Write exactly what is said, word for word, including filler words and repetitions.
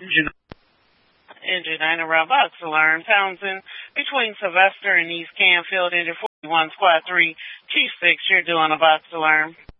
Engine nine around Box Alarm, Townsend, between Sylvester and East Canfield, Engine forty-one, Squad three, Chief six, you're doing a Box Alarm.